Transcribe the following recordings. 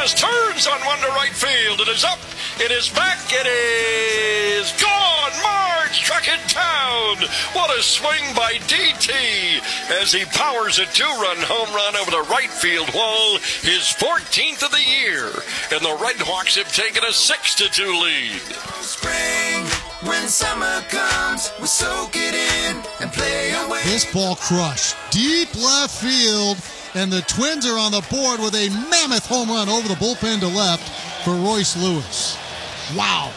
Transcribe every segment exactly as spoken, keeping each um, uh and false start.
Lewis turns on one to right field. It is up. It is back. It is gone. Marge Truckin' Town. What a swing by D T as he powers a two-run home run over the right field wall. His fourteenth of the year. And the Red Hawks have taken a six to two lead. Spring, when summer comes, we soak it in and play away. This ball crushed. Deep left field. And the Twins are on the board with a mammoth home run over the bullpen to left for Royce Lewis. Wow.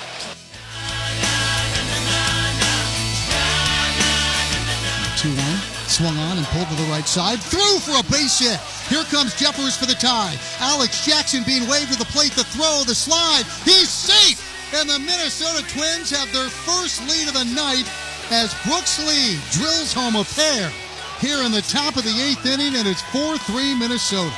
two one. Swung on and pulled to the right side. Threw for a base hit. Here comes Jeffers for the tie. Alex Jackson being waved to the plate. The throw, the slide. He's safe. And the Minnesota Twins have their first lead of the night as Brooks Lee drills home a pair here in the top of the eighth inning, and it's four three Minnesota.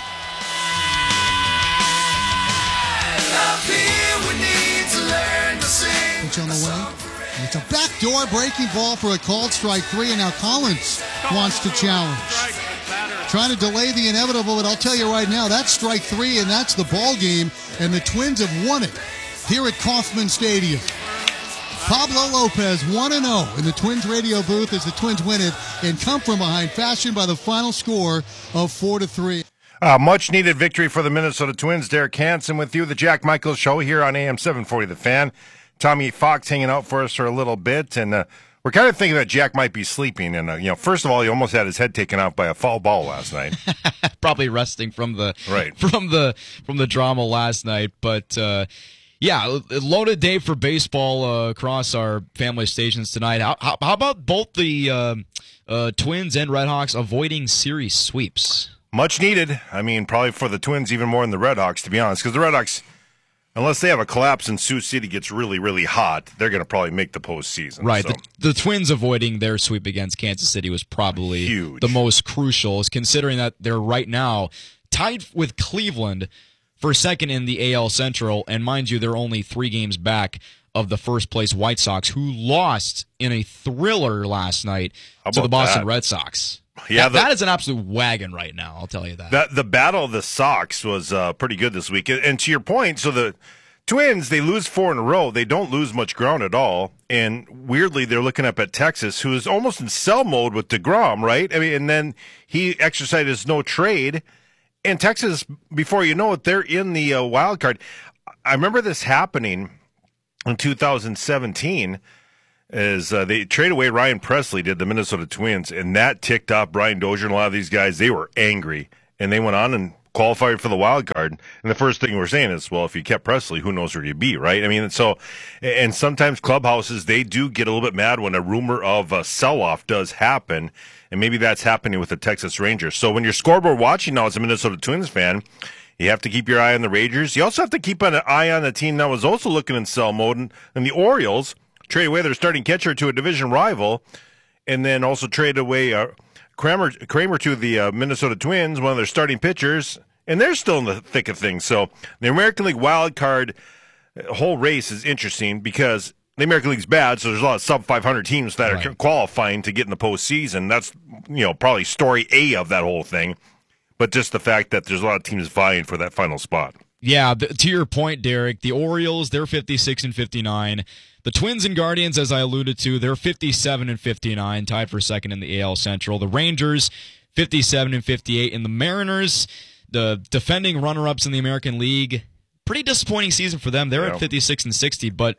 Up here we need to learn to sing. Pitch on the way. It's a backdoor breaking ball for a called strike three, and now Collins wants to challenge. Trying to delay the inevitable, but I'll tell you right now, that's strike three, and that's the ball game, and the Twins have won it here at Kauffman Stadium. Pablo Lopez one and oh in the Twins radio booth as the Twins win it and come from behind fashion by the final score of four to three. Uh, much needed victory for the Minnesota Twins. Derek Hansen with you, the Jack Michaels Show here on A M seven forty The Fan. Tommy Fox hanging out for us for a little bit, and uh, we're kind of thinking that Jack might be sleeping. And uh, you know, first of all, he almost had his head taken out by a foul ball last night. Probably resting from the right from the from the drama last night, but. Uh, Yeah, a loaded day for baseball uh, across our family stations tonight. How, how, how about both the uh, uh, Twins and Red Hawks avoiding series sweeps? Much needed. I mean, probably for the Twins even more than the Red Hawks, to be honest. Because the Red Hawks, unless they have a collapse and Sioux City gets really, really hot, they're going to probably make the postseason. Right. So. The, the Twins avoiding their sweep against Kansas City was probably Huge. The most crucial, considering that they're right now tied with Cleveland for second in the A L Central, and mind you, they're only three games back of the first-place White Sox, who lost in a thriller last night to the Boston that? Red Sox. Yeah, that, the, that is an absolute wagon right now, I'll tell you that. The, the battle of the Sox was uh, pretty good this week. And to your point, so the Twins, they lose four in a row. They don't lose much ground at all. And weirdly, they're looking up at Texas, who is almost in sell mode with DeGrom, right? I mean, and then he exercised his no trade. And Texas, before you know it, they're in the uh, wild card. I remember this happening in two thousand seventeen as uh, they traded away Ryan Presley, did the Minnesota Twins, and that ticked off Brian Dozier and a lot of these guys. They were angry, and they went on and qualified for the wild card. And the first thing we're saying is, well, if you kept Presley, who knows where you'd be, right? I mean, so, and sometimes clubhouses, they do get a little bit mad when a rumor of a sell-off does happen. And maybe that's happening with the Texas Rangers. So when you're scoreboard watching now as a Minnesota Twins fan, you have to keep your eye on the Rangers. You also have to keep an eye on a team that was also looking in sell mode. And, and the Orioles trade away their starting catcher to a division rival, and then also trade away uh, Kramer, Kramer to the uh, Minnesota Twins, one of their starting pitchers, and they're still in the thick of things. So the American League wild card whole race is interesting because the American League's bad, so there's a lot of sub five hundred teams that right. are qualifying to get in the postseason. That's, you know, probably story A of that whole thing. But just the fact that there's a lot of teams vying for that final spot. Yeah, the, to your point, Derek, the Orioles, they're fifty-six and fifty-nine. The Twins and Guardians, as I alluded to, they're fifty-seven and fifty-nine, tied for second in the A L Central. The Rangers, fifty-seven and fifty-eight. And the Mariners, the defending runner-ups in the American League, pretty disappointing season for them. They're yeah. at fifty-six and sixty, but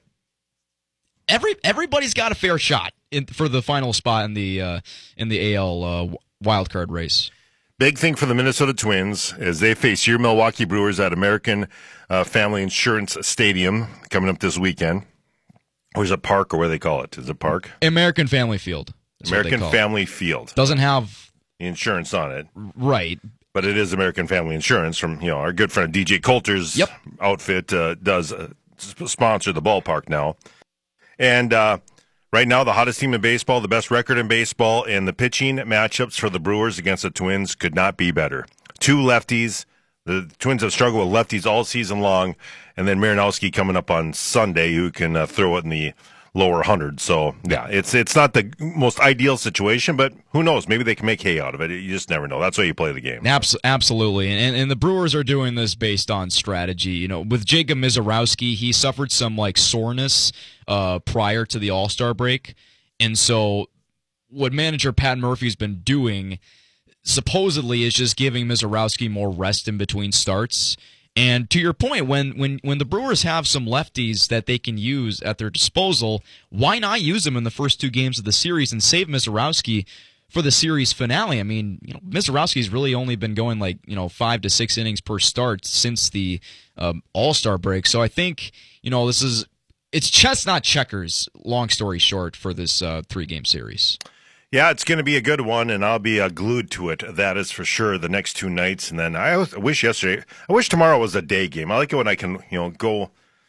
Every everybody's got a fair shot in, for the final spot in the uh, in the A L uh, wild card race. Big thing for the Minnesota Twins as they face your Milwaukee Brewers at American uh, Family Insurance Stadium coming up this weekend. Or is it park, or what do they call it? Is it park? American Family Field. American Family Field doesn't have insurance on it, right? But it is American Family Insurance from you know our good friend D J Coulter's yep. outfit uh, does uh, sponsor the ballpark now. And uh, right now, the hottest team in baseball, the best record in baseball, and the pitching matchups for the Brewers against the Twins could not be better. Two lefties. The Twins have struggled with lefties all season long. And then Marinowski coming up on Sunday, who can uh, throw it in the lower hundreds. So yeah, it's it's not the most ideal situation, but who knows? Maybe they can make hay out of it. You just never know. That's why you play the game. Abs- absolutely, and and the Brewers are doing this based on strategy. You know, with Jacob Misiorowski, he suffered some like soreness uh, prior to the All-Star break, and so what manager Pat Murphy's been doing supposedly is just giving Misiorowski more rest in between starts. And to your point, when, when when the Brewers have some lefties that they can use at their disposal, why not use them in the first two games of the series and save Misiorowski for the series finale? I mean, you know, Misiorowski's really only been going like, you know, five to six innings per start since the um, All-Star break. So I think, you know, this is, it's chess, not checkers, long story short, for this uh, three-game series. Yeah, it's going to be a good one, and I'll be uh, glued to it. That is for sure. The next two nights, and then I, was, I wish yesterday. I wish tomorrow was a day game. I like it when I can, you know, go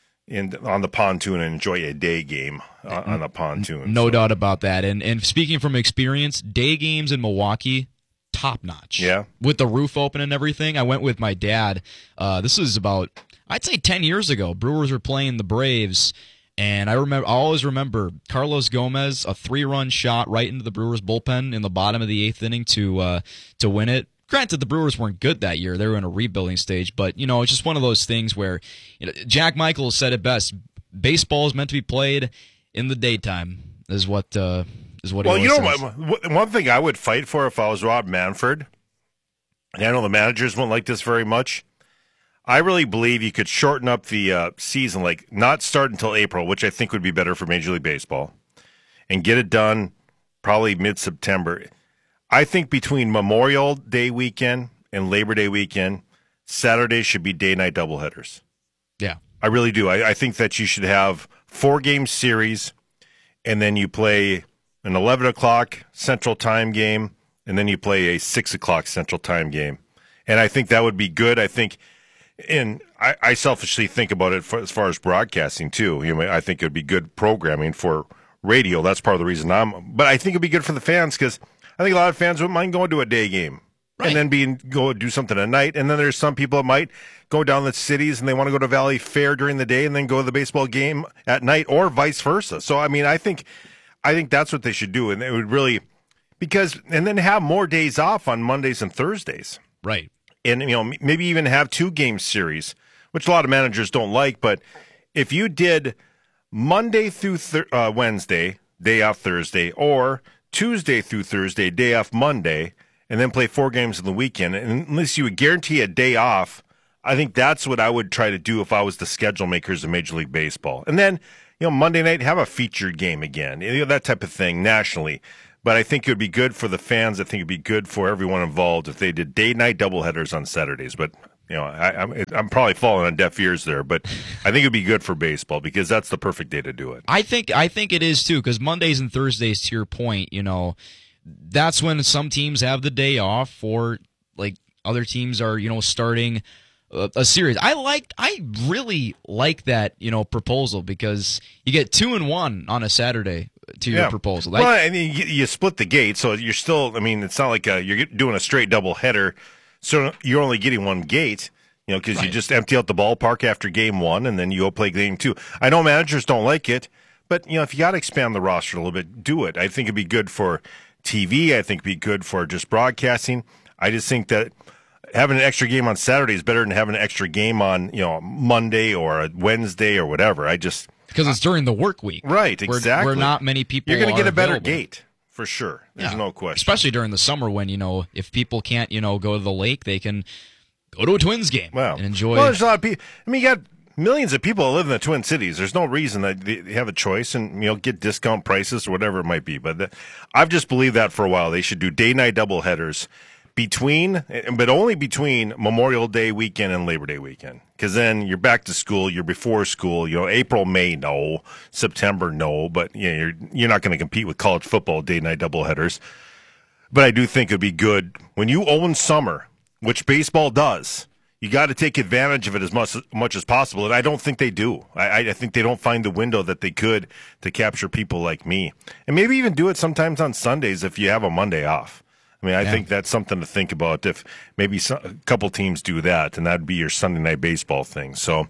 in on the pontoon and enjoy a day game uh, on the pontoon. No so. doubt about that. And and speaking from experience, day games in Milwaukee, top notch. Yeah, with the roof open and everything. I went with my dad. Uh, this was about, I'd say, ten years ago. Brewers were playing the Braves. And I remember, I always remember Carlos Gomez, a three-run shot right into the Brewers bullpen in the bottom of the eighth inning to uh, to win it. Granted, the Brewers weren't good that year; they were in a rebuilding stage. But you know, it's just one of those things where, you know, Jack Michaels said it best: baseball is meant to be played in the daytime. Is what uh, is what. Well, he you know, says. what, one thing I would fight for if I was Rob Manfred, and I know the managers won't like this very much. I really believe you could shorten up the uh, season, like not start until April, which I think would be better for Major League Baseball, and get it done probably mid-September. I think between Memorial Day weekend and Labor Day weekend, Saturday should be day-night doubleheaders. Yeah. I really do. I, I think that you should have four-game series, and then you play an eleven o'clock Central Time game, and then you play a six o'clock Central Time game. And I think that would be good. I think... And I, I selfishly think about it for, as far as broadcasting too. You know, I think it would be good programming for radio. That's part of the reason I'm. But I think it'd be good for the fans because I think a lot of fans wouldn't mind going to a day game right. and then being go do something at night. And then there's some people that might go down the cities and they want to go to Valley Fair during the day and then go to the baseball game at night, or vice versa. So I mean, I think I think that's what they should do, and it would really because and then have more days off on Mondays and Thursdays. Right. And, you know, maybe even have two-game series, which a lot of managers don't like. But if you did Monday through th- uh, Wednesday, day off Thursday, or Tuesday through Thursday, day off Monday, and then play four games in the weekend, and unless you would guarantee a day off, I think that's what I would try to do if I was the schedule makers of Major League Baseball. And then, you know, Monday night, have a featured game again, you know, that type of thing nationally. But I think it would be good for the fans. I think it would be good for everyone involved if they did day-night doubleheaders on Saturdays. But, you know, I, I'm, I'm probably falling on deaf ears there. But I think it would be good for baseball because that's the perfect day to do it. I think I think it is, too, because Mondays and Thursdays, to your point, you know, that's when some teams have the day off or, like, other teams are, you know, starting a, a series. I like, I really like that, you know, proposal because you get two and one on a Saturday. To your yeah. proposal, well, I mean, you, you split the gate, so you're still. I mean, it's not like a, you're doing a straight double header, so you're only getting one gate. You know, because right. you just empty out the ballpark after game one, and then you go play game two. I know managers don't like it, but you know, if you got to expand the roster a little bit, do it. I think it'd be good for T V. I think it'd be good for just broadcasting. I just think that having an extra game on Saturday is better than having an extra game on, you know, Monday or a Wednesday or whatever. I just. Because it's during the work week. Right, exactly. Where, where not many people You're going to get a better available. gate, for sure. There's yeah. no question. Especially during the summer when, you know, if people can't, you know, go to the lake, they can go to a Twins game wow. and enjoy. Well, there's a lot of people. I mean, you got millions of people that live in the Twin Cities. There's no reason that they have a choice and, you know, get discount prices or whatever it might be. But the, I've just believed that for a while. They should do day-night doubleheaders between, but only between Memorial Day weekend and Labor Day weekend. Because then you're back to school, you're before school. You know, April, May, no. September, no. But you know, you're you're not going to compete with college football day-night doubleheaders. But I do think it'd be good when you own summer, which baseball does. You got to take advantage of it as much, much as possible, and I don't think they do. I, I think they don't find the window that they could to capture people like me, and maybe even do it sometimes on Sundays if you have a Monday off. I mean, I yeah. think that's something to think about. If maybe some, a couple teams do that, and that'd be your Sunday night baseball thing. So,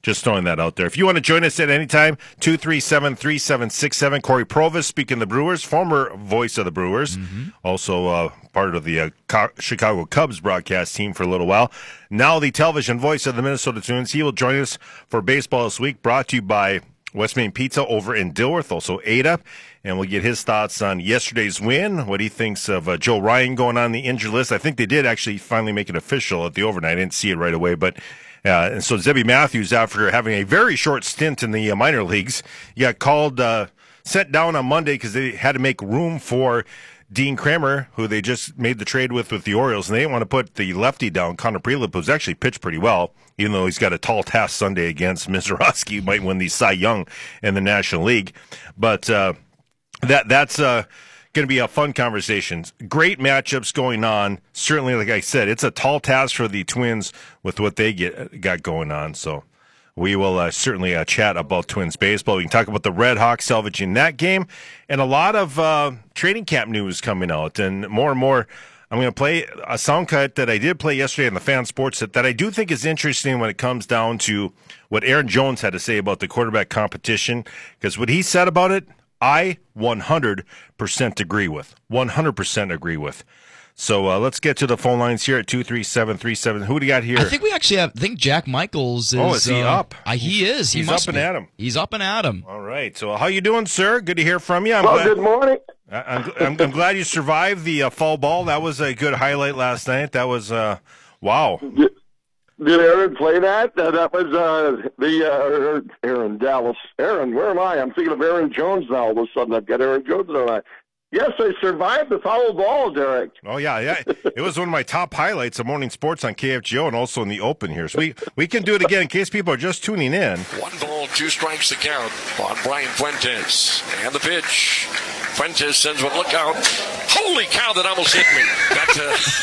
Just throwing that out there. If you want to join us at any time, two three seven, three seven six seven. Corey Provis, speaking of the Brewers, former voice of the Brewers, mm-hmm. also uh, part of the uh, Co- Chicago Cubs broadcast team for a little while. Now the television voice of the Minnesota Twins. He will join us for baseball this week, brought to you by West Main Pizza over in Dilworth, also Ada. And we'll get his thoughts on yesterday's win, what he thinks of uh, Joe Ryan going on the injured list. I think they did actually finally make it official at the overnight. I didn't see it right away, but Uh, and so Zebby Matthews, after having a very short stint in the uh, minor leagues, got called, uh, sent down on Monday because they had to make room for Dean Kramer, who they just made the trade with with the Orioles, and they didn't want to put the lefty down. Connor Prelip, who's actually pitched pretty well, even though he's got a tall task Sunday against Mizorowski, who might win the Cy Young in the National League. But uh, that that's uh, going to be a fun conversation. Great matchups going on. Certainly, like I said, it's a tall task for the Twins with what they get got going on. So we will uh, certainly uh, chat about Twins baseball. We can talk about the Red Hawks salvaging that game, and a lot of uh, training camp news coming out, and more and more. I'm going to play a sound cut that I did play yesterday on the Fan Sports that, that I do think is interesting when it comes down to what Aaron Jones had to say about the quarterback competition, because what he said about it, I one hundred percent agree with. one hundred percent agree with. So uh, let's get to the phone lines here at two three seven three seven. Who do you got here? I think we actually have, I think Jack Michaels is. Oh, is he uh, up? Uh, he is. He He's must up and be. at him. He's up and at him. All right. So how you doing, sir? Good to hear from you. I'm Well, glad, good morning. I- I'm, I'm, I'm glad you survived the uh, fall ball. That was a good highlight last night. That was, uh, wow. Did, did Aaron play that? Uh, that was uh, the uh, Aaron Dallas. Aaron, where am I? I'm thinking of Aaron Jones now. All of a sudden, I've got Aaron Jones in my mind. Yes, I survived the foul ball, Derek. Oh, yeah, yeah. It was one of my top highlights of morning sports on K F G O and also in the Open here. So we, we can do it again in case people are just tuning in. One ball, two strikes to count on Brian Fuentes. And the pitch. Fuentes sends one, look out. Holy cow, that almost hit me. That's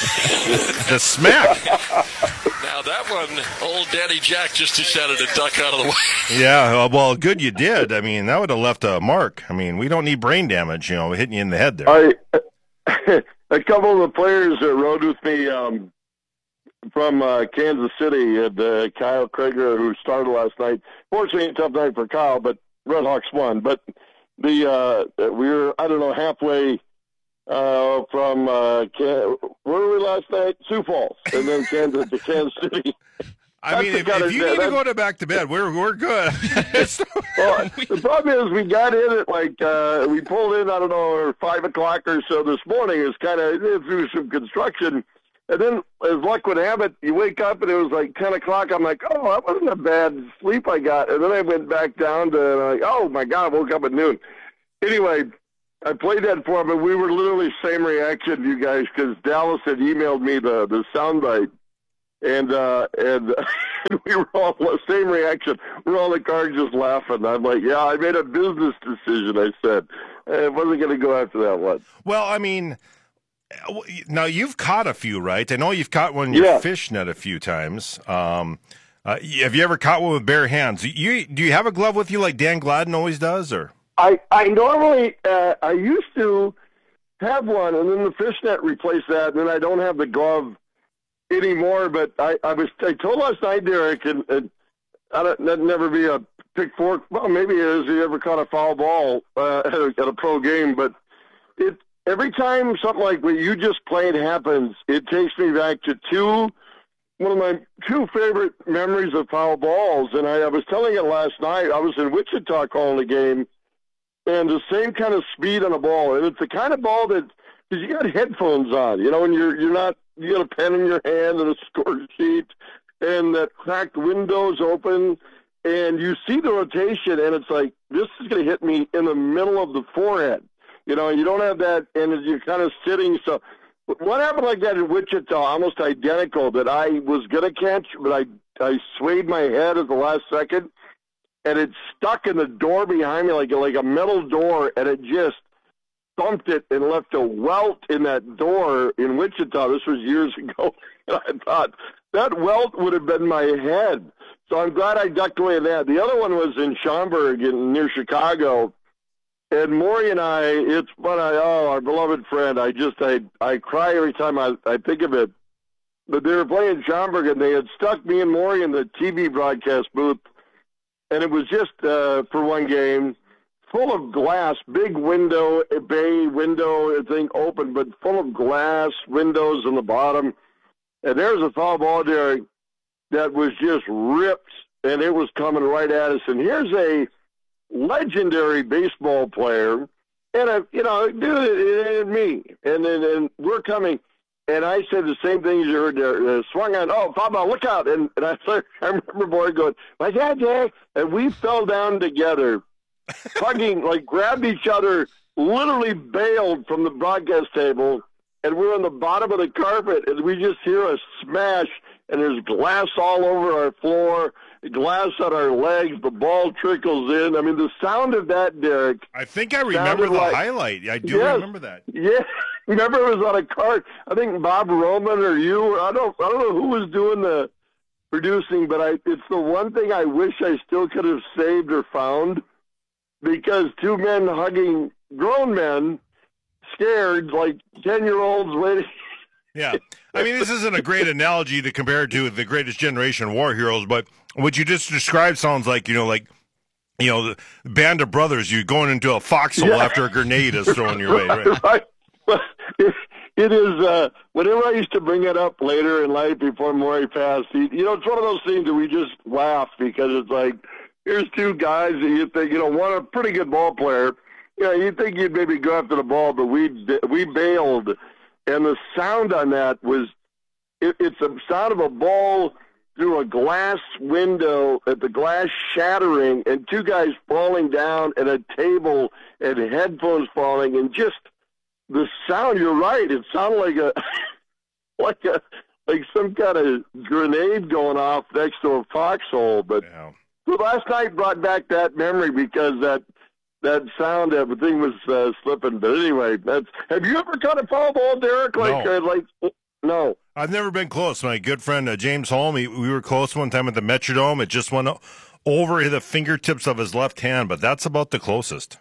a... The smack. Now that one, old Daddy Jack just decided to duck out of the way. Yeah, well, good you did. I mean, that would have left a mark. I mean, we don't need brain damage, you know, hitting you in the head there. I, a couple of the players that rode with me um, from uh, Kansas City, and uh, Kyle Krager, who started last night. Fortunately, a tough night for Kyle, but Red Hawks won. But the uh, we were, I don't know, halfway uh, from uh, Can- where were we last night? Sioux Falls, and then Kansas to Kansas City. I mean, if, if you need to go to back to bed, we're we're good. Well, the problem is we got in at like uh, we pulled in, I don't know, five o'clock or so this morning. It was kind of through some construction, and then as luck would have it, you wake up and it was like ten o'clock. I'm like, oh, that wasn't a bad sleep I got, and then I went back down to like, oh my God, I woke up at noon. Anyway, I played that for him, and we were literally same reaction, you guys, because Dallas had emailed me the the soundbite. And uh, and we were all the same reaction. We're all in the car just laughing. I'm like, yeah, I made a business decision. I said I wasn't going to go after that one. Well, I mean, now you've caught a few, right? I know you've caught one in your Yeah. fishnet a few times. Um, uh, have you ever caught one with bare hands? You do you have a glove with you like Dan Gladden always does, or? I I normally uh, I used to have one, and then the fishnet replaced that, and then I don't have the glove anymore. But I, I was I told last night, Derek, and, and I don't, that'd never be a pick fork. Well, maybe it is. You ever caught a foul ball uh, at, a, at a pro game? But it every time something like what you just played happens, it takes me back to two one of my two favorite memories of foul balls. And I, I was telling it last night. I was in Wichita calling a game, and the same kind of speed on a ball, and it's the kind of ball that because you got headphones on, you know, and you're you're not. You got a pen in your hand and a score sheet, and that cracked window's open, and you see the rotation, and it's like, this is going to hit me in the middle of the forehead. You know, you don't have that, and you're kind of sitting. So what happened like that in Wichita, almost identical, that I was going to catch, but I, I swayed my head at the last second, and it stuck in the door behind me like, like a metal door, and it just thumped it and left a welt in that door in Wichita. This was years ago. And I thought that welt would have been my head. So I'm glad I ducked away at that. The other one was in Schaumburg in, near Chicago. And Maury and I, it's fun. I, oh, our beloved friend. I just, I, I cry every time I, I think of it. But they were playing Schaumburg, and they had stuck me and Maury in the T V broadcast booth and it was just uh, for one game, full of glass, big window, bay window thing open, but full of glass windows in the bottom. And there's a foul ball there that was just ripped, and it was coming right at us. And here's a legendary baseball player, and a, you know, dude, it ain't me. And then and we're coming, and I said the same thing as you heard there. Uh, swung on, oh, foul ball, look out! And, and I, I remember boy going, my dad, dad, and we fell down together, hugging, like grabbed each other, literally bailed from the broadcast table, and we're on the bottom of the carpet, and we just hear a smash, and there's glass all over our floor, glass on our legs, the ball trickles in. I mean, the sound of that, Derek. I think I remember the like, highlight. I do yes, remember that. Yeah, remember it was on a cart. I think Bob Roman or you, or I don't, I don't know who was doing the producing, but I, it's the one thing I wish I still could have saved or found, because two men hugging grown men, scared like ten-year-olds waiting. Yeah. I mean, this isn't a great analogy to compare to the Greatest Generation war heroes, but what you just described sounds like, you know, like, you know, the band of brothers, you going into a foxhole Yeah. after a grenade is thrown your way, right? Right. Well, it, it is, uh, whenever I used to bring it up later in life before Maury passed, he, you know, it's one of those things that we just laugh because it's like, here's two guys that you think, you know, one a pretty good ball player. You know, you think you'd maybe go after the ball, but we we bailed. And the sound on that was, it, it's a sound of a ball through a glass window, at the glass shattering, and two guys falling down at a table and headphones falling, and just the sound. You're right. It sounded like a like a like some kind of grenade going off next to a foxhole. But Yeah. so last night brought back that memory because that. That sound, everything was uh, slipping. But anyway, that's. Have you ever caught a foul ball, Derek? Like, No. uh, like, no. I've never been close. My good friend uh, James Holm, he, we were close one time at the Metrodome. It just went o- over the fingertips of his left hand, but that's about the closest.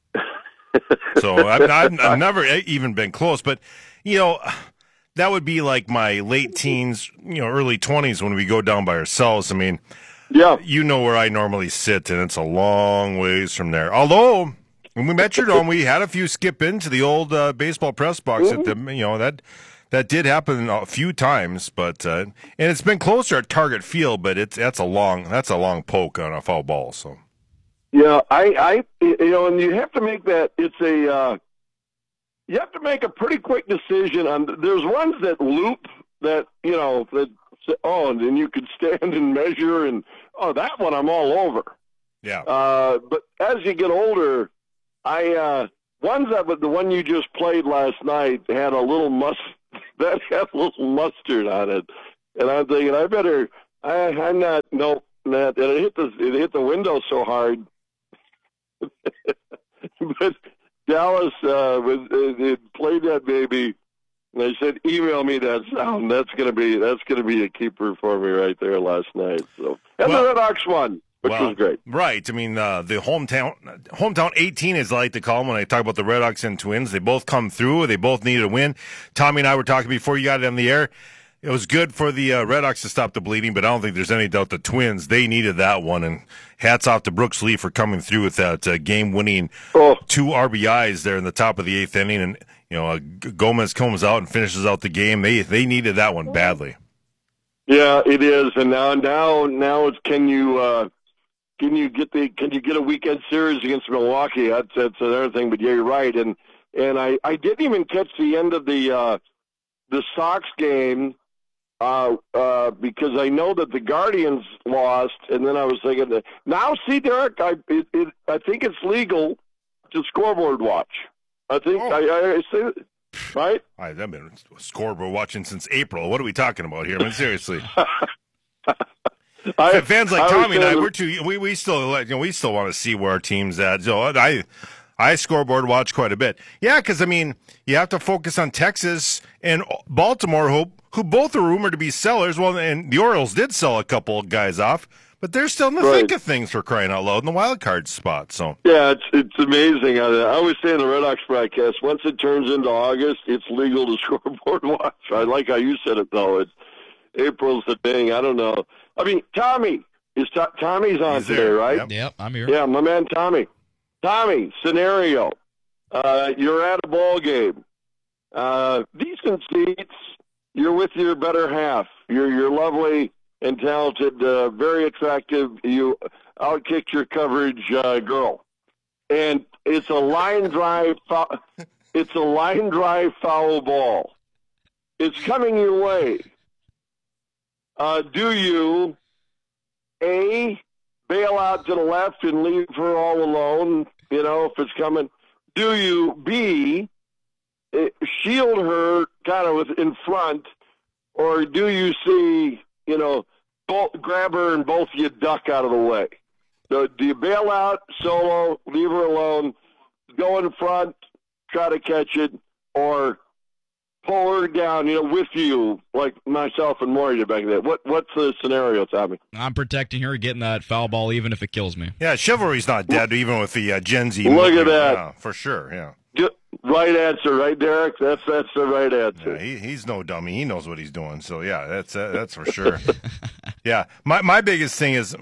So I've, I've, I've never even been close. But, you know, that would be like my late teens, you know, early twenties when we go down by ourselves. I mean, Yeah. you know where I normally sit, and it's a long ways from there. Although, when we met Metrodome, we had a few skip into the old uh, baseball press box. At the, you know, that that did happen a few times, but uh, and it's been closer at Target Field, but it's that's a long that's a long poke on a foul ball. So Yeah, I, I, you know, and you have to make that. It's a, uh, you have to make a pretty quick decision on. There's ones that loop that you know that. Oh, and then you could stand and measure, and oh, that one I'm all over. yeah, Uh, but as you get older, I uh, ones that but the one you just played last night had a little must that had a little mustard on it, and I'm thinking I better. I, I'm not no, not, and it hit the it hit the window so hard. But Dallas uh, was it, it played that baby. And I said, email me that sound. That's gonna be that's gonna be a keeper for me right there last night. So and Well- the Red Hawks won, which well, was great. right. I mean, uh, the hometown hometown eighteen, as I like to call them when I talk about the Red Hawks and Twins. They both come through. They both needed a win. Tommy and I were talking before you got it on the air. It was good for the uh, Red Hawks to stop the bleeding, but I don't think there's any doubt the Twins, they needed that one. And hats off to Brooks Lee for coming through with that uh, game-winning Oh. two R B Is there in the top of the eighth inning. And, you know, uh, G- Gomez comes out and finishes out the game. They they needed that one badly. Yeah, it is. And now now now it's can you uh, can you get the can you get a weekend series against Milwaukee? That's that's another thing. But yeah, you're right. And and I, I didn't even catch the end of the uh, the Sox game. Uh, uh, because I know that the Guardians lost, and then I was thinking that now, see, Derek, I it, it, I think it's legal to scoreboard watch. I think Oh. I, I, I say, right? I've been scoreboard watching since April. What are we talking about here? I mean, seriously. I, Fans like I was Tommy and I, saying- we're too. We we still you know we still want to see where our team's at. So I I scoreboard watch quite a bit. Yeah, because I mean you have to focus on Texas and Baltimore, who who both are rumored to be sellers. Well, and the Orioles did sell a couple of guys off, but they're still in the Right. thick of things for crying out loud in the wild card spot. So Yeah, it's it's amazing. I, I always say in the Red Hawks broadcast, once it turns into August, it's legal to scoreboard watch. I like how you said it, though. It's April's the thing. I don't know. I mean, Tommy, Is to- Tommy's on He's today, there. right? Yep. Yep, I'm here. Yeah, my man Tommy. Tommy, scenario. Uh, you're at a ball game. Uh, decent seats. You're with your better half. You're you're lovely and talented, uh, very attractive. You outkicked your coverage uh, girl, and it's a line drive. Fou- it's a line drive foul ball. It's coming your way. Uh, do you A, bail out to the left and leave her all alone, you know, if it's coming? Do you, B, eh, shield her kind of with, in front, or do you see, you know, both, grab her and both of you duck out of the way? So do you bail out, solo, leave her alone, go in front, try to catch it, or pull her down, you know, with you, like myself and Maury did back then? What, what's the scenario, Tommy? I'm protecting her, getting that foul ball, even if it kills me. Yeah, chivalry's not dead, even with the uh, Gen Z. Look movement. at that. Yeah, for sure, yeah. Good, right answer, right, Derek? That's that's the right answer. Yeah, he, he's no dummy. He knows what he's doing. So, yeah, that's uh, that's for sure. Yeah, my my biggest thing is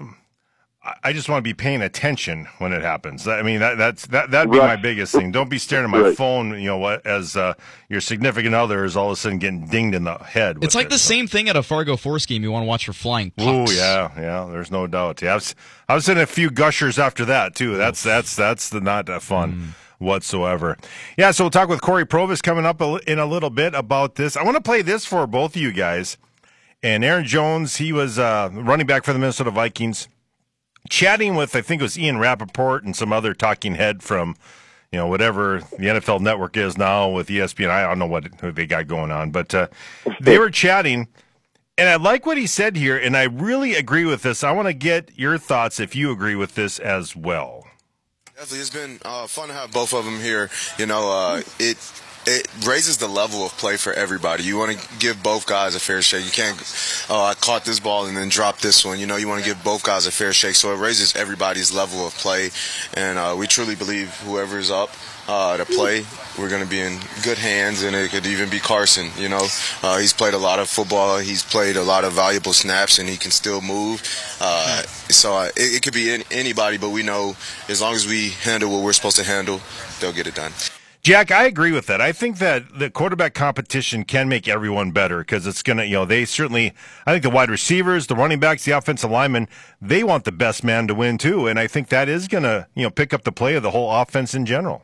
I- I just want to be paying attention when it happens. I mean, that that's that that'd be Right. my biggest thing. Don't be staring at my Right. phone, you know, what as uh, your significant other is all of a sudden getting dinged in the head. with It's like it, the so. same thing at a Fargo Force game you want to watch for flying Oh pucks. yeah, yeah. There's no doubt. Yeah, I was, I was in a few gushers after that too. That's that's that's the not uh, fun Mm. whatsoever. Yeah, so we'll talk with Corey Provis coming up a li- in a little bit about this. I want to play this for both of you guys. And Aaron Jones, he was uh, running back for the Minnesota Vikings, chatting with I think it was Ian Rappaport and some other talking head from, you know, whatever the N F L Network is now with E S P N. I don't know what who they got going on, but uh, they were chatting. And I like what he said here, and I really agree with this. I want to get your thoughts if you agree with this as well. Definitely, it's been uh, fun to have both of them here. You know, uh, it it raises the level of play for everybody. You want to give both guys a fair shake. You can't, oh, I caught this ball and then drop this one. You know, you want to give both guys a fair shake. So it raises everybody's level of play, and uh, we truly believe whoever's up uh, to play, we're going to be in good hands, and it could even be Carson. You know, uh, he's played a lot of football. He's played a lot of valuable snaps, and he can still move. Uh, so uh, it, it could be any, anybody, but we know as long as we handle what we're supposed to handle, they'll get it done. Jack, I agree with that. I think that the quarterback competition can make everyone better because it's going to, you know, they certainly, I think the wide receivers, the running backs, the offensive linemen, they want the best man to win too. And I think that is going to, you know, pick up the play of the whole offense in general.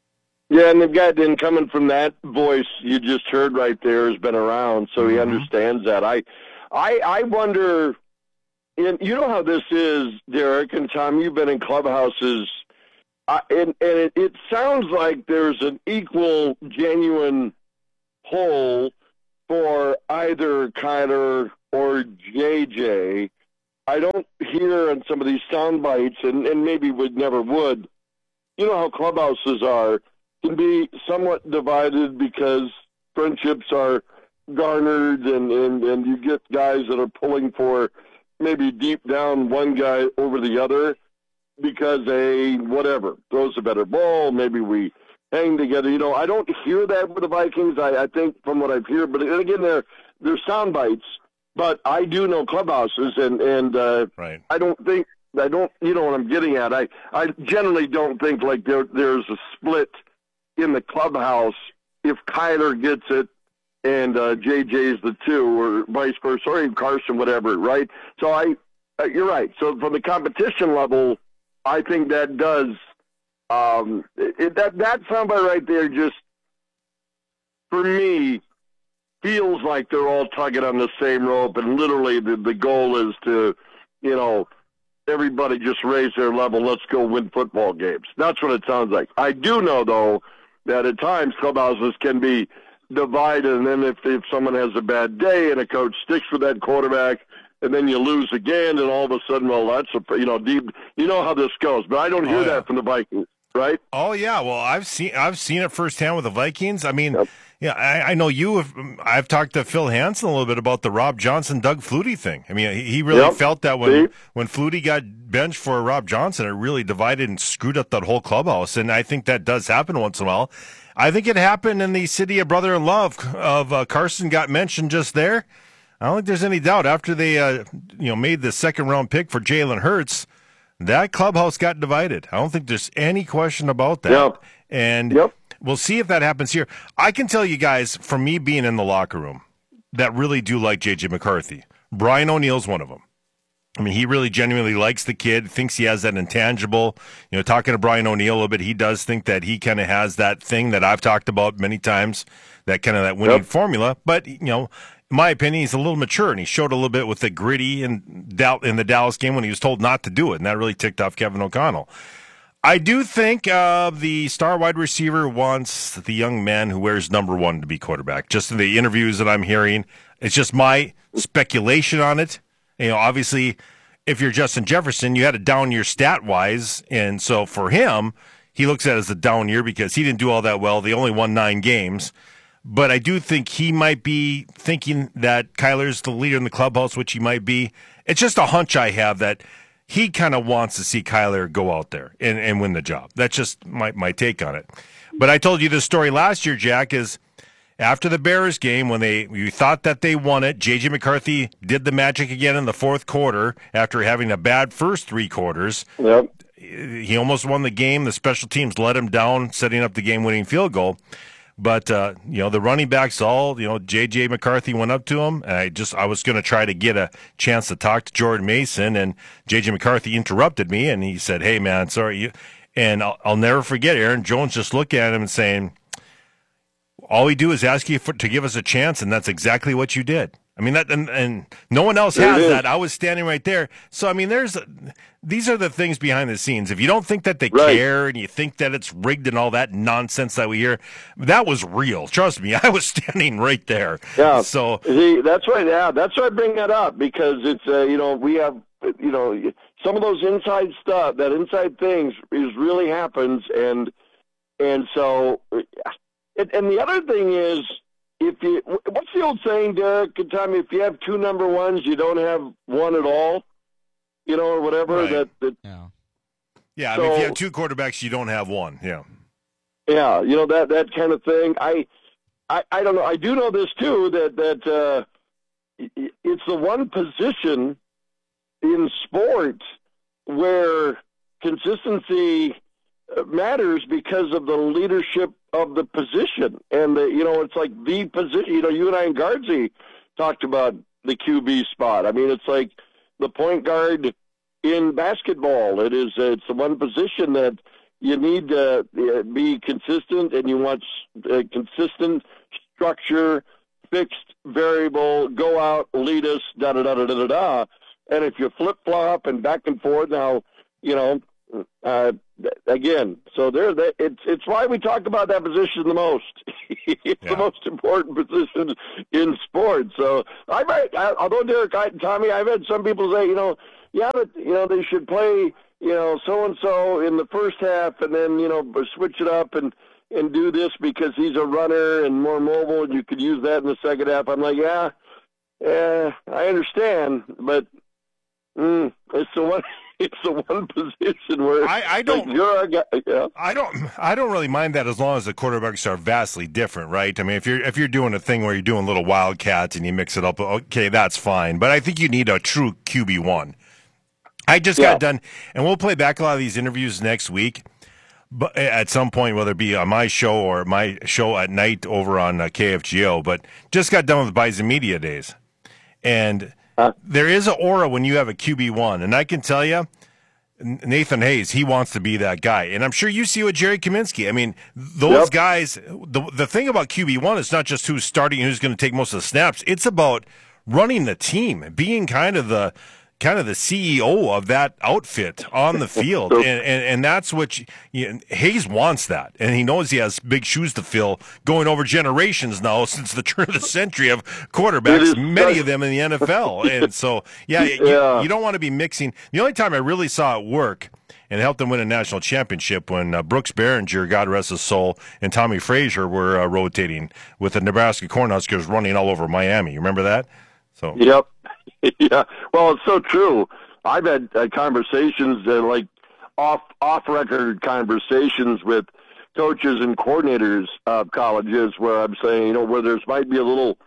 Yeah, and the guy then coming from that voice you just heard right there has been around, so he understands that. I, I, I wonder, and you know how this is, Derek and Tom. You've been in clubhouses, uh, and and it, it sounds like there's an equal, genuine pull for either Kyler or J J. I don't hear on some of these sound bites, and, and maybe we never would. You know how clubhouses are. Can be somewhat divided because friendships are garnered and, and, and you get guys that are pulling for maybe deep down one guy over the other because they, whatever, throws a better ball, maybe we hang together. You know, I don't hear that with the Vikings, I, I think, from what I've heard. But again, they're, they're sound bites. But I do know clubhouses, and, and uh, Right. I don't think, I don't, you know what I'm getting at. I, I generally don't think like there there's a split in the clubhouse if Kyler gets it and uh, J J's the two, or vice versa, or even Carson, whatever, right? So I, uh, you're right. So from the competition level, I think that does um, it, that that soundbite right there just for me feels like they're all tugging on the same rope, and literally the the goal is to, you know, everybody just raise their level. Let's go win football games. That's what it sounds like. I do know though that at times clubhouses can be divided, and then if, if someone has a bad day and a coach sticks with that quarterback, and then you lose again, and all of a sudden, well, that's a, you know, deep, you know how this goes. But I don't hear Oh, yeah. that from the Vikings, right? Oh yeah, well I've seen I've seen it firsthand with the Vikings. I mean, Yep. yeah, I, I know you. Have, I've talked to Phil Hansen a little bit about the Rob Johnson, Doug Flutie thing. I mean, he, he really Yep. felt that when See? when Flutie got benched for Rob Johnson, it really divided and screwed up that whole clubhouse. And I think that does happen once in a while. I think it happened in the city of brother-in-law of, of uh, Carson got mentioned just there. I don't think there's any doubt. After they, uh, you know, made the second round pick for Jalen Hurts, that clubhouse got divided. I don't think there's any question about that. Yep. And Yep. we'll see if that happens here. I can tell you guys, from me being in the locker room, that really do like J J McCarthy. Brian O'Neill's one of them. I mean, he really genuinely likes the kid, thinks he has that intangible. You know, talking to Brian O'Neill a little bit, he does think that he kind of has that thing that I've talked about many times, that kind of that winning Yep. formula. But, you know, in my opinion, he's a little mature, and he showed a little bit with the gritty in, in the Dallas game when he was told not to do it, and that really ticked off Kevin O'Connell. I do think uh, the star wide receiver wants the young man who wears number one to be quarterback. Just in the interviews that I'm hearing, it's just my speculation on it. You know, obviously, if you're Justin Jefferson, you had a down year stat-wise, and so for him, he looks at it as a down year because he didn't do all that well. They only won nine games. But I do think he might be thinking that Kyler's the leader in the clubhouse, which he might be. It's just a hunch I have that he kind of wants to see Kyler go out there and, and win the job. That's just my, my take on it. But I told you this story last year, Jack, is after the Bears game, when they you thought that they won it, J J McCarthy did the magic again in the fourth quarter after having a bad first three quarters. Yep. He almost won the game. The special teams let him down, setting up the game-winning field goal. But, uh, you know, the running backs all, you know, J J McCarthy went up to him. And I just, I was going to try to get a chance to talk to Jordan Mason, and J J McCarthy interrupted me, and he said, hey, man, sorry. You, and I'll, I'll never forget Aaron Jones just looking at him and saying, all we do is ask you for, to give us a chance, and that's exactly what you did. I mean, that, and, and no one else has that. I was standing right there. So, I mean, there's these are the things behind the scenes. If you don't think that they Right. care and you think that it's rigged and all that nonsense that we hear, that was real. Trust me, I was standing right there. Yeah. So, See, that's right. Yeah, that's why I bring that up, because it's uh, you know, we have, you know, some of those inside stuff, that inside things is really happens, and and so, and, and the other thing is, if you, what's the old saying, Derek and Tommy? If you have two number ones, you don't have one at all, you know, or whatever. Right. That, that Yeah. yeah, So- I mean, if you have two quarterbacks, you don't have one. Yeah. Yeah, you know, that that kind of thing. I, I, I don't know. I do know this too, that that uh, i- it's the one position in sports where consistency matters because of the leadership of the position, and the, you know, it's like the position. You know, you and I and Guardsy talked about the Q B spot. I mean, it's like the point guard in basketball. It is. It's the one position that you need to uh, be consistent, and you want uh, consistent structure, fixed variable, go out, lead us, da da da da da da. And if you flip flop and back and forth, now you know. Uh, again, so there. It's it's why we talk about that position the most. It's Yeah. the most important position in sports. So I might, I, although Derek I, and Tommy, I've had some people say, you know, yeah, but you know they should play, you know, so and so in the first half, and then you know switch it up and and do this because he's a runner and more mobile, and you could use that in the second half. I'm like, yeah, yeah, I understand, but mm, it's the one. It's the one position where I- I don't- like, you're a guy, yeah. I don't I don't really mind that as long as the quarterbacks are vastly different, right? I mean, if you're if you're doing a thing where you're doing little wildcats and you mix it up, okay, that's fine. But I think you need a true Q B one. I just Yeah. got done, and we'll play back a lot of these interviews next week. But at some point, whether it be on my show or my show at night over on uh, K F G O, but just got done with Bison Media Days, and Huh? there is an aura when you have a Q B one, and I can tell you, Nathan Hayes, he wants to be that guy, and I'm sure you see with Jerry Kaminsky. I mean, those Yep. guys. The the thing about Q B one is not just who's starting and who's going to take most of the snaps. It's about running the team, being kind of the kind of the C E O of that outfit on the field, and, and and that's what you, you, Hayes wants that, and he knows he has big shoes to fill, going over generations now since the turn of the century of It quarterbacks, is many such- of them in the N F L, and so yeah, you, Yeah. you don't want to be mixing. The only time I really saw it work and helped them win a national championship when uh, Brooks Behringer, God rest his soul, and Tommy Frazier were uh, rotating with the Nebraska Cornhuskers running all over Miami. You remember that? So Yep. Yeah. Well, it's so true. I've had uh, conversations, uh, like off off record conversations with coaches and coordinators of colleges, where I'm saying, you know, where there's might be a little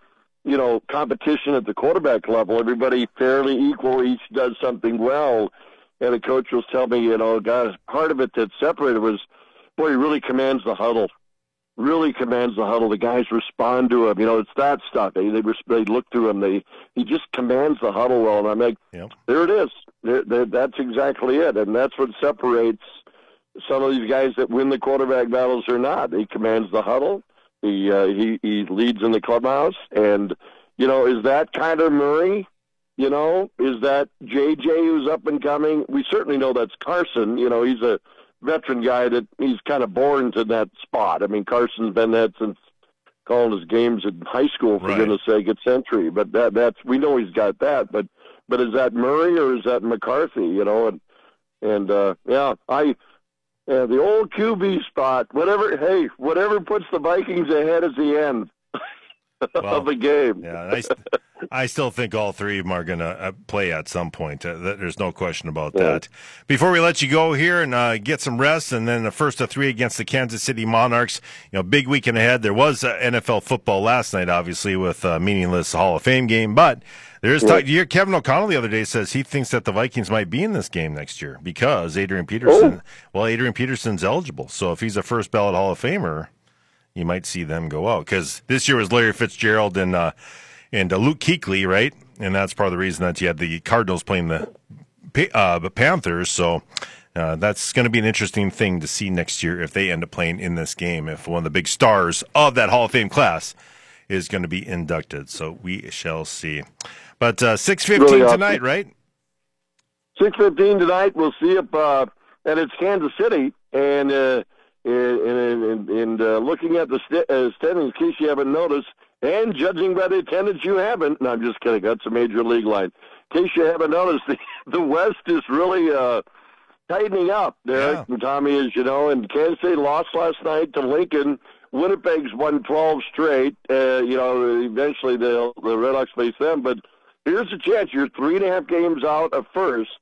you know, competition at the quarterback level. Everybody fairly equal, each does something well. And the coach was telling me, you know, guys, part of it that separated was, boy, he really commands the huddle. Really commands the huddle. The guys respond to him. You know, it's that stuff. They they, they look to him. They he just commands the huddle well. And I'm like, yep. There it is. There, there, that's exactly it. And that's what separates some of these guys that win the quarterback battles or not. He commands the huddle. He uh, he he leads in the clubhouse. And you know, is that Kyler Murray? You know, is that J J who's up and coming? We certainly know that's Carson. You know, he's a veteran guy that he's kind of born to that spot. I mean, Carson's been that since calling his games in high school, for right. goodness sake, at Century. But that that's we know he's got that. But but is that Murray or is that McCarthy? You know, and and uh, yeah, I yeah, the old Q B spot. Whatever, hey, whatever puts the Vikings ahead is the end well, of the game. Yeah, I, I still think all three of them are going to uh, play at some point. Uh, there's no question about yeah. that. Before we let you go here and uh, get some rest, and then the first of three against the Kansas City Monarchs, you know, big weekend ahead. There was uh, N F L football last night, obviously, with a meaningless Hall of Fame game, but there's yeah. t- Kevin O'Connell the other day says he thinks that the Vikings might be in this game next year because Adrian Peterson, oh. well, Adrian Peterson's eligible. So if he's a first ballot Hall of Famer, you might see them go out because this year was Larry Fitzgerald and uh, and uh, Luke Kuechly, right? And that's part of the reason that you had the Cardinals playing the uh, the Panthers. So uh, that's going to be an interesting thing to see next year if they end up playing in this game. If one of the big stars of that Hall of Fame class is going to be inducted, so we shall see. But uh, six fifteen really awesome. Tonight, right? six fifteen tonight. We'll see if uh, and it's Kansas City and. Uh, And, and, and uh, looking at the st- uh, standings, in case you haven't noticed, and judging by the attendance you haven't, no, I'm just kidding, that's a major league line. In case you haven't noticed, the, the West is really uh, tightening up there, yeah. and Tommy, as you know, and Kansas City lost last night to Lincoln. Winnipeg's won twelve straight. Uh, you know, eventually the the Red Hawks face them, but here's a chance. You're three and a half games out of first,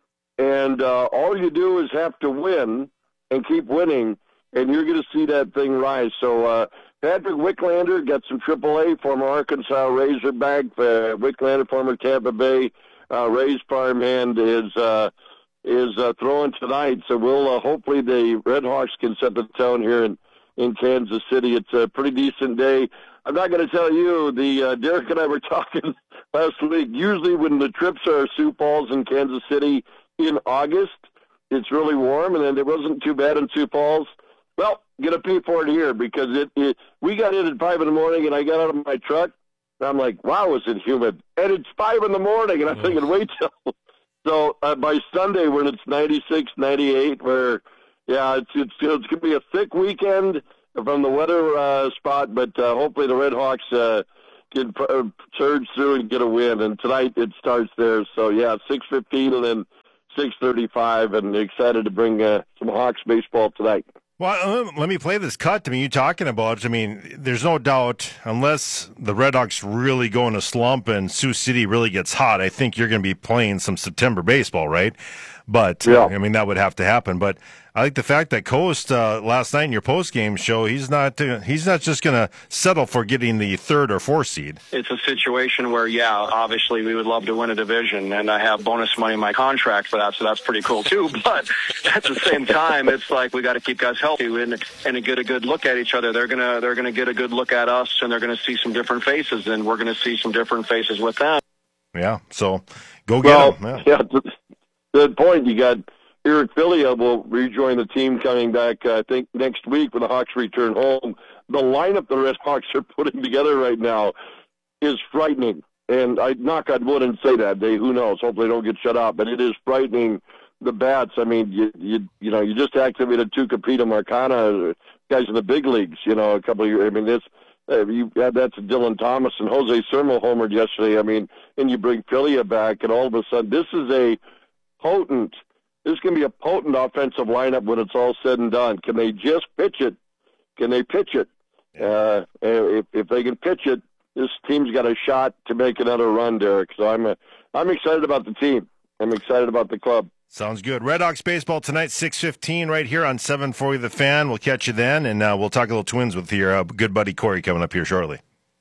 and uh, all you do is have to win and keep winning, and you're going to see that thing rise. So uh, Patrick Wicklander got some triple A, former Arkansas Razorback. Uh, Wicklander, former Tampa Bay uh, Rays farmhand, is uh, is uh, throwing tonight. So we'll uh, hopefully the Red Hawks can set the tone here in, in Kansas City. It's a pretty decent day. I'm not going to tell you, the uh, Derek and I were talking last week. Usually when the trips are Sioux Falls and Kansas City in August, it's really warm, and then it wasn't too bad in Sioux Falls. Well, going to pay for it here because it, it. We got in at five in the morning, and I got out of my truck, and I'm like, wow, is it humid? And it's five in the morning, and I'm thinking, wait till. So uh, by Sunday, when it's ninety-six, ninety-eight, where, yeah, it's it's, it's going to be a thick weekend from the weather uh, spot, but uh, hopefully the Red Hawks uh, can uh, surge through and get a win. And tonight it starts there. So, yeah, six fifteen and then six thirty-five, and excited to bring uh, some Hawks baseball tonight. Well, let me play this cut to me. You talking about, I mean, there's no doubt, unless the Red Hawks really go in a slump and Sioux City really gets hot, I think you're going to be playing some September baseball, right? But, yeah. I mean, that would have to happen. But I like the fact that Coast, uh, last night in your post-game show, he's not uh, he's not just going to settle for getting the third or fourth seed. It's a situation where, yeah, obviously we would love to win a division, and I have bonus money in my contract for that, so that's pretty cool too. But at the same time, it's like we got to keep guys healthy and and get a good look at each other. They're gonna they're gonna get a good look at us, and they're gonna see some different faces, and we're gonna see some different faces with them. Yeah, so go get well, them. Yeah. yeah. Good point. You got Eric Filia will rejoin the team coming back, uh, I think, next week when the Hawks return home. The lineup the Red Hawks are putting together right now is frightening. And I knock on wood and say that. They, who knows? Hopefully they don't get shut out. But it is frightening, the bats. I mean, you you, you know, you just activated two Capita Marcana, guys in the big leagues, you know, a couple of years. I mean, this. Uh, you had that to Dylan Thomas and Jose Sermo homered yesterday. I mean, and you bring Filia back, and all of a sudden this is a potent, this can be a potent offensive lineup when it's all said and done. Can they just pitch it? Can they pitch it? Uh, if, if they can pitch it, this team's got a shot to make another run, Derek. So I'm a, I'm excited about the team. I'm excited about the club. Sounds good. Red Hawks baseball tonight, six fifteen, right here on seven forty The Fan. We'll catch you then, and uh, we'll talk a little Twins with your uh, good buddy Corey coming up here shortly.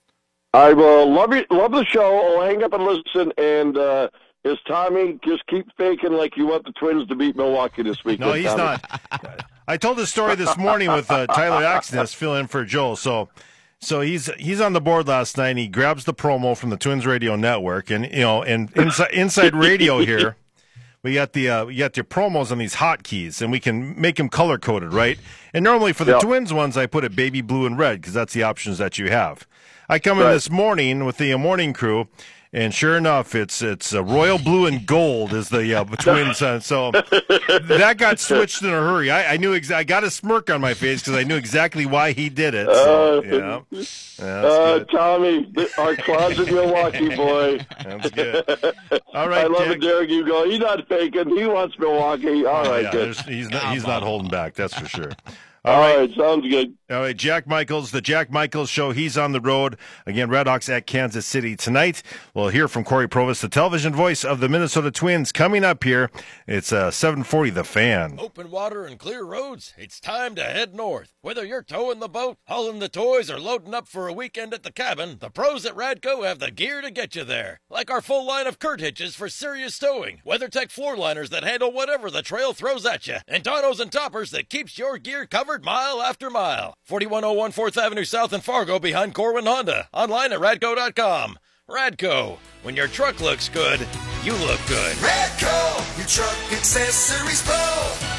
I will love you, love the show. I'll hang up and listen. And uh, is Tommy just keep faking like you want the Twins to beat Milwaukee this weekend? No, he's Tommy? not. I told the story this morning with uh, Tyler Axness filling in for Joe. So, so he's he's on the board last night. And he grabs the promo from the Twins Radio Network, and you know, and inside inside radio here, we got the uh, we got the promos on these hotkeys, and we can make them color coded, right? And normally for the Yep. Twins ones, I put it baby blue and red because that's the options that you have. I come in Right. this morning with the uh, morning crew. And sure enough, it's it's uh, royal blue and gold is the uh, Twins. Uh, so that got switched in a hurry. I, I knew exa- I got a smirk on my face because I knew exactly why he did it. So, Uh, yeah, yeah, that's Uh, good. Tommy, our closet Milwaukee boy. That's good. All right, I love Dick. it, Derek. You go. He's not faking. He wants Milwaukee. All right, Yeah, good. there's- he's not he's not holding back. That's for sure. All right, sounds good. All right, Jack Michaels, the Jack Michaels Show. He's on the road. Again, Redhawks at Kansas City tonight. We'll hear from Corey Provis, the television voice of the Minnesota Twins, coming up here. It's uh, seven forty, The Fan. Open water and clear roads, it's time to head north. Whether you're towing the boat, hauling the toys, or loading up for a weekend at the cabin, the pros at Radco have the gear to get you there. Like our full line of Kurt hitches for serious towing, WeatherTech floor liners that handle whatever the trail throws at you, and Donos and toppers that keeps your gear covered mile after mile. forty-one oh one fourth Avenue South in Fargo behind Corwin Honda. Online at radco dot com. Radco, when your truck looks good, you look good. Radco, your truck accessories pro.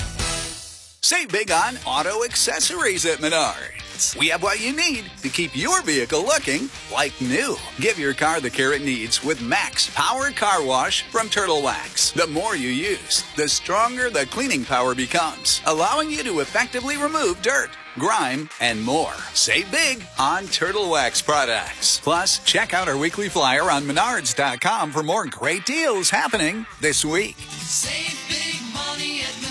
Save big on auto accessories at Menards. We have what you need to keep your vehicle looking like new. Give your car the care it needs with Max Power Car Wash from Turtle Wax. The more you use, the stronger the cleaning power becomes, allowing you to effectively remove dirt, grime, and more. Save big on Turtle Wax products. Plus, check out our weekly flyer on menards dot com for more great deals happening this week. Save big money at Menards.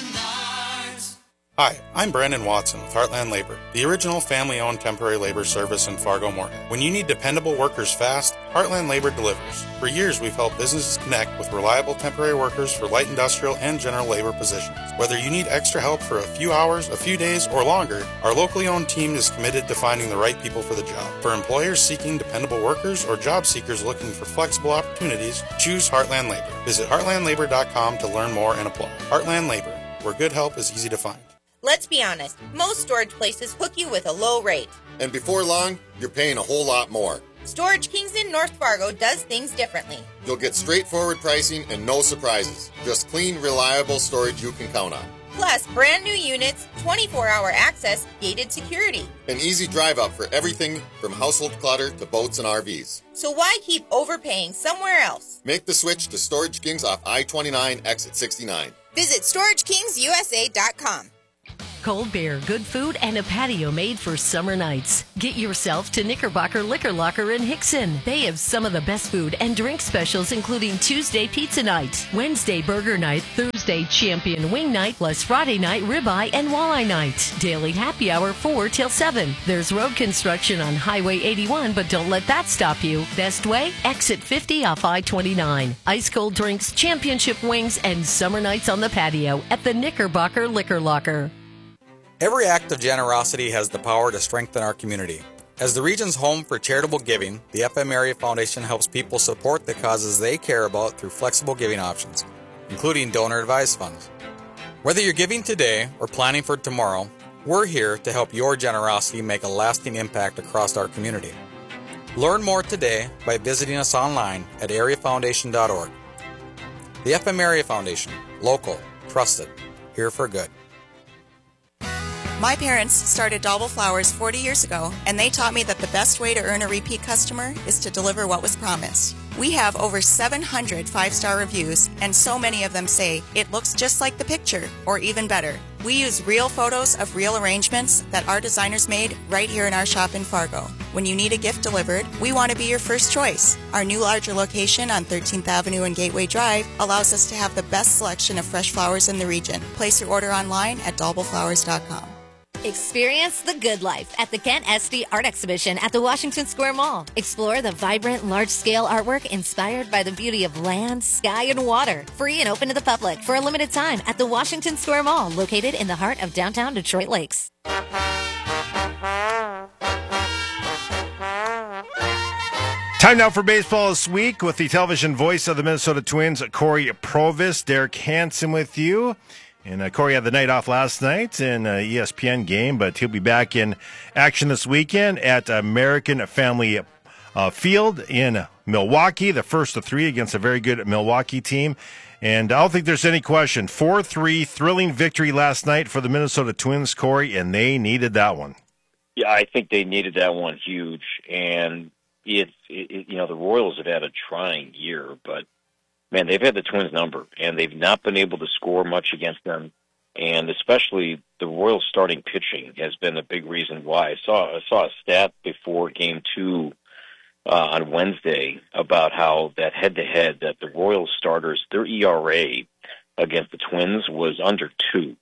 Hi, I'm Brandon Watson with Heartland Labor, the original family-owned temporary labor service in Fargo-Moorhead. When you need dependable workers fast, Heartland Labor delivers. For years, we've helped businesses connect with reliable temporary workers for light industrial and general labor positions. Whether you need extra help for a few hours, a few days, or longer, our locally owned team is committed to finding the right people for the job. For employers seeking dependable workers or job seekers looking for flexible opportunities, choose Heartland Labor. Visit heartland labor dot com to learn more and apply. Heartland Labor, where good help is easy to find. Let's be honest, most storage places hook you with a low rate. And before long, you're paying a whole lot more. Storage Kings in North Fargo does things differently. You'll get straightforward pricing and no surprises. Just clean, reliable storage you can count on. Plus, brand new units, twenty-four hour access, gated security. An easy drive up for everything from household clutter to boats and R Vs. So why keep overpaying somewhere else? Make the switch to Storage Kings off I twenty-nine, exit sixty-nine. Visit storage kings u s a dot com. Cold beer, good food, and a patio made for summer nights. Get yourself to Knickerbocker Liquor Locker in Hickson. They have some of the best food and drink specials, including Tuesday Pizza Night, Wednesday Burger Night, Thursday Champion Wing Night, plus Friday Night Ribeye and Walleye Night. Daily happy hour four till seven. There's road construction on Highway eighty-one, but don't let that stop you. Best way? Exit fifty off I twenty-nine. Ice cold drinks, championship wings, and summer nights on the patio at the Knickerbocker Liquor Locker. Every act of generosity has the power to strengthen our community. As the region's home for charitable giving, the F M Area Foundation helps people support the causes they care about through flexible giving options, including donor-advised funds. Whether you're giving today or planning for tomorrow, we're here to help your generosity make a lasting impact across our community. Learn more today by visiting us online at area foundation dot org. The F M Area Foundation, local, trusted, here for good. My parents started Dauble Flowers forty years ago, and they taught me that the best way to earn a repeat customer is to deliver what was promised. We have over seven hundred five-star reviews, and so many of them say, it looks just like the picture, or even better. We use real photos of real arrangements that our designers made right here in our shop in Fargo. When you need a gift delivered, we want to be your first choice. Our new larger location on thirteenth Avenue and Gateway Drive allows us to have the best selection of fresh flowers in the region. Place your order online at dauble flowers dot com. Experience the good life at the Kent Esty Art Exhibition at the Washington Square Mall. Explore the vibrant, large-scale artwork inspired by the beauty of land, sky, and water. Free and open to the public for a limited time at the Washington Square Mall, located in the heart of downtown Detroit Lakes. Time now for baseball this week with the television voice of the Minnesota Twins, Corey Provis. Derek Hansen with you. And uh, Corey had the night off last night in an E S P N game, but he'll be back in action this weekend at American Family uh, Field in Milwaukee, the first of three against a very good Milwaukee team. And I don't think there's any question. four three, thrilling victory last night for the Minnesota Twins, Corey, and they needed that one. Yeah, I think they needed that one huge. And it's, it, you know, the Royals have had a trying year, but, man, they've had the Twins number, and they've not been able to score much against them. And especially the Royals starting pitching has been a big reason why. I saw, I saw a stat before game two Uh, on Wednesday about how that head-to-head that the Royals starters, their E R A against the Twins was under two.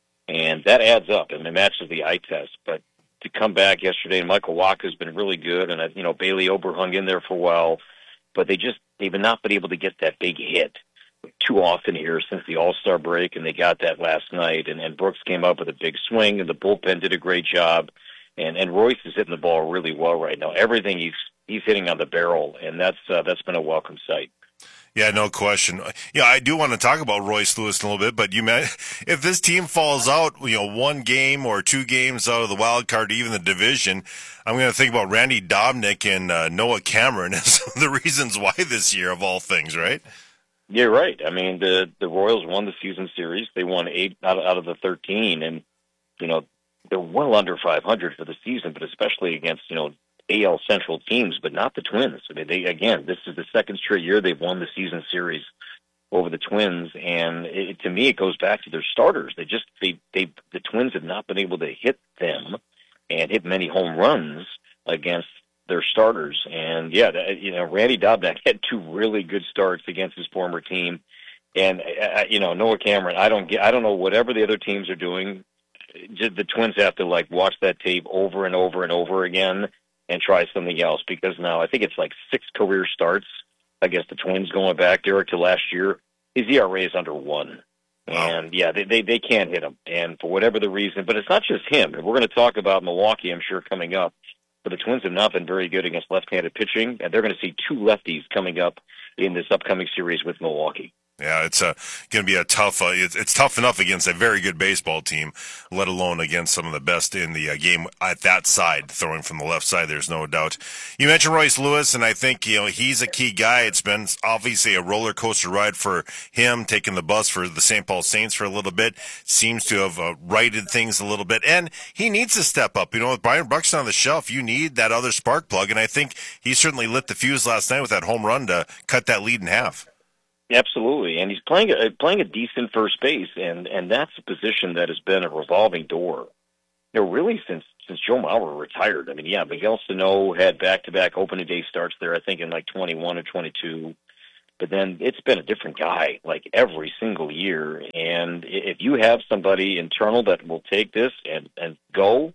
And that adds up and it matches the eye test. But to come back yesterday, and Michael Wacha's been really good, and, you know, Bailey Ober hung in there for a while, but they just, they've not been able to get that big hit too often here since the All-Star break, and they got that last night. And, and Brooks came up with a big swing, and the bullpen did a great job. And, and Royce is hitting the ball really well right now. Everything he's he's hitting on the barrel, and that's uh, that's been a welcome sight. Yeah, no question. Yeah, I do want to talk about Royce Lewis in a little bit, but you meant if this team falls out, you know, one game or two games out of the wild card, even the division, I'm going to think about Randy Dobnak and uh, Noah Cameron as the reasons why this year, of all things, right? Yeah, right. I mean, the the Royals won the season series. They won eight out of, out of the thirteen, and you know they're well under five hundred for the season, but especially against you know. A L Central teams, but not the Twins. I mean, they again, this is the second straight year they've won the season series over the Twins, and it, to me, it goes back to their starters. They just they they the Twins have not been able to hit them and hit many home runs against their starters. And yeah, you know, Randy Dobnak had two really good starts against his former team, and uh, you know, Noah Cameron. I don't get, I don't know whatever the other teams are doing. Just, the Twins have to like watch that tape over and over and over again and try something else, because now I think it's like six career starts against the Twins going back, Derek, to last year. His E R A is under one. And, yeah, they, they, they can't hit him. And for whatever the reason, but it's not just him. And we're going to talk about Milwaukee, I'm sure, coming up. But the Twins have not been very good against left-handed pitching, and they're going to see two lefties coming up in this upcoming series with Milwaukee. Yeah, it's uh, going to be a tough. Uh, it's, it's tough enough against a very good baseball team, let alone against some of the best in the uh, game at that side, throwing from the left side. There's no doubt. You mentioned Royce Lewis, and I think you know he's a key guy. It's been obviously a roller coaster ride for him, taking the bus for the Saint Paul Saints for a little bit. Seems to have uh, righted things a little bit, and he needs to step up. You know, with Byron Buxton on the shelf, you need that other spark plug, and I think he certainly lit the fuse last night with that home run to cut that lead in half. Absolutely, and he's playing a, playing a decent first base, and, and that's a position that has been a revolving door. You know, really since since Joe Mauer retired. I mean, yeah, Miguel Sano had back-to-back opening day starts there, I think, in like twenty-one or twenty-two. But then it's been a different guy, like every single year. And if you have somebody internal that will take this and, and go,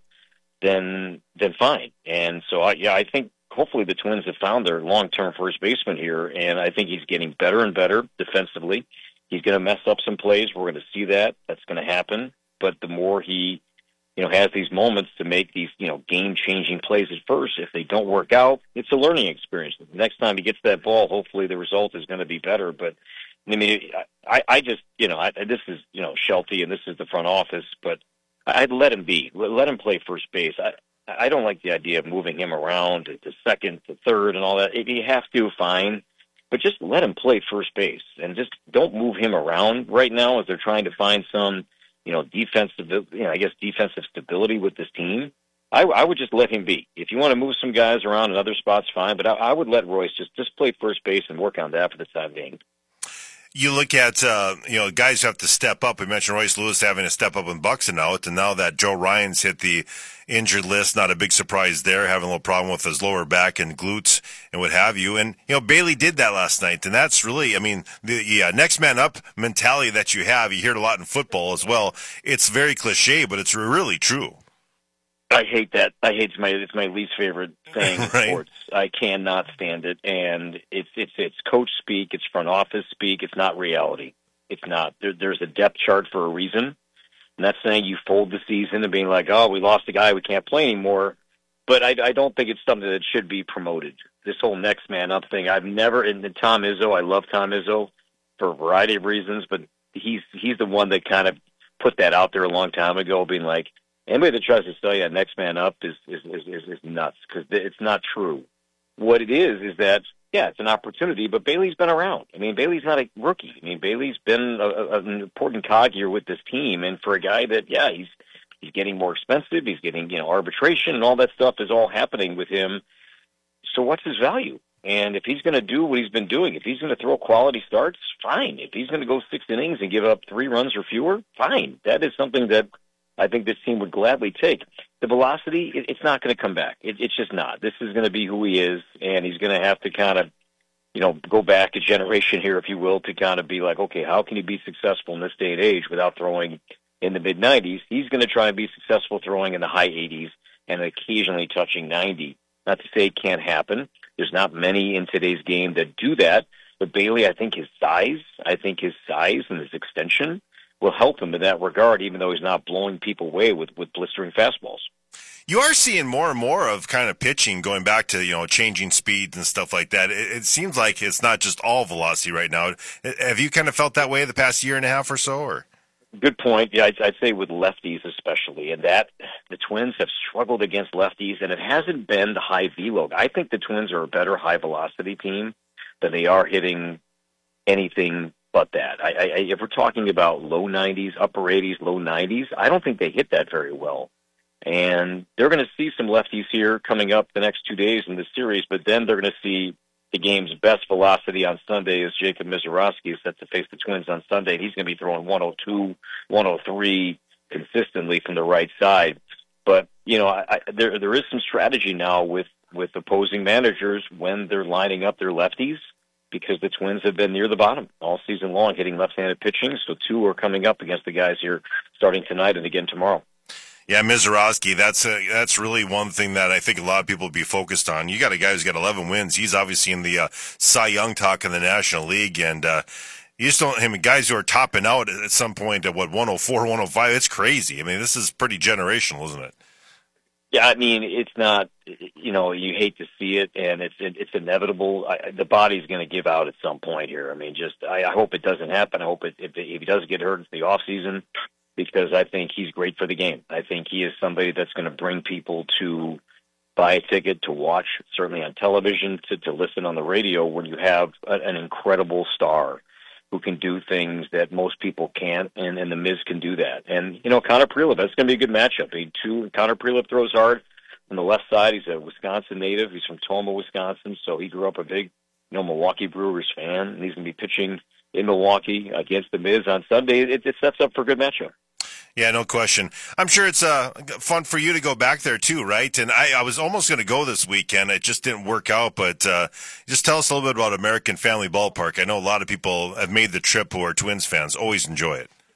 then then fine. And so, I, yeah, I think hopefully the Twins have found their long-term first baseman here, and I think he's getting better and better defensively. He's going to mess up some plays. We're going to see that. That's going to happen. But the more he, you know, has these moments to make these, you know, game-changing plays at first, if they don't work out, it's a learning experience. The next time he gets that ball, hopefully the result is going to be better. But, I mean, I, I just, you know, I, this is, you know, Shelty, and this is the front office, but I'd let him be. Let him play first base. I, I don't like the idea of moving him around to, to second, to third, and all that. If you have to, fine. But just let him play first base, and just don't move him around right now as they're trying to find some, you know, defensive, you know, I guess defensive stability with this team. I, I would just let him be. If you want to move some guys around in other spots, fine. But I, I would let Royce just just play first base and work on that for the time being. You look at, uh, you know, guys have to step up. We mentioned Royce Lewis having to step up in Buxton out, and now that Joe Ryan's hit the injured list, not a big surprise there, having a little problem with his lower back and glutes and what have you. And, you know, Bailey did that last night, and that's really, I mean, the yeah, next man up mentality that you have, you hear it a lot in football as well. It's very cliche, but it's really true. I hate that. I hate it's my it's my least favorite thing in right. sports. I cannot stand it, and it's it's it's coach speak, it's front office speak. It's not reality. It's not. There, there's a depth chart for a reason. I'm not saying you fold the season and being like, oh, we lost a guy, we can't play anymore. but I, I don't think it's something that should be promoted. This whole next man up thing, I've never, and Tom Izzo, I love Tom Izzo for a variety of reasons, but he's he's the one that kind of put that out there a long time ago, being like, anybody that tries to sell you a next man up is is is, is, is nuts, because it's not true. What it is is that, yeah, it's an opportunity, but Bailey's been around. I mean, Bailey's not a rookie. I mean, Bailey's been a, a, an important cog here with this team, and for a guy that, yeah, he's he's getting more expensive, he's getting, you know, arbitration and all that stuff is all happening with him. So what's his value? And if he's going to do what he's been doing, if he's going to throw quality starts, fine. If he's going to go six innings and give up three runs or fewer, fine. That is something that I think this team would gladly take. The velocity, it, it's not going to come back. It, it's just not. This is going to be who he is, and he's going to have to kind of, you know, go back a generation here, if you will, to kind of be like, okay, how can he be successful in this day and age without throwing in the mid nineties? He's going to try and be successful throwing in the high eighties and occasionally touching ninety. Not to say it can't happen. There's not many in today's game that do that. But Bailey, I think his size, I think his size and his extension will help him in that regard, even though he's not blowing people away with, with blistering fastballs. You are seeing more and more of kind of pitching going back to, you know, changing speeds and stuff like that. It, it seems like it's not just all velocity right now. Have you kind of felt that way the past year and a half or so? Or good point. Yeah, I'd, I'd say with lefties especially, and that the Twins have struggled against lefties, and it hasn't been the high velo. I think the Twins are a better high velocity team than they are hitting anything but that. I, I, if we're talking about low nineties, upper eighties, low nineties, I don't think they hit that very well. And they're going to see some lefties here coming up the next two days in the series, but then they're going to see the game's best velocity on Sunday is Jacob Misiorowski, who set to face the Twins on Sunday, and he's going to be throwing one oh two, one oh three consistently from the right side. But, you know, I, I, there there is some strategy now with, with opposing managers when they're lining up their lefties, because the Twins have been near the bottom all season long, hitting left-handed pitching. So two are coming up against the guys here starting tonight and again tomorrow. Yeah, Misiorowski, that's a, that's really one thing that I think a lot of people would be focused on. You got a guy who's got eleven wins. He's obviously in the uh, Cy Young talk in the National League, and uh, you just don't. I mean, guys who are topping out at some point at what one oh four, one oh five. It's crazy. I mean, this is pretty generational, isn't it? Yeah, I mean, it's not. You know, you hate to see it, and it's it's inevitable. I, the body's going to give out at some point here. I mean, just I, I hope it doesn't happen. I hope it, if, if he does get hurt in the off season, because I think he's great for the game. I think he is somebody that's going to bring people to buy a ticket, to watch, certainly on television, to, to listen on the radio when you have a, an incredible star who can do things that most people can't, and, and the Miz can do that. And, you know, Connor Prelip, that's going to be a good matchup. He, too, Connor Prelip throws hard on the left side. He's a Wisconsin native. He's from Toma, Wisconsin, so he grew up a big, you know, Milwaukee Brewers fan, and he's going to be pitching in Milwaukee against the Miz on Sunday. It, it sets up for a good matchup. Yeah, no question. I'm sure it's uh, fun for you to go back there too, right? And I, I was almost going to go this weekend. It just didn't work out. But uh, just tell us a little bit about American Family Ballpark. I know a lot of people have made the trip who are Twins fans. Always enjoy it.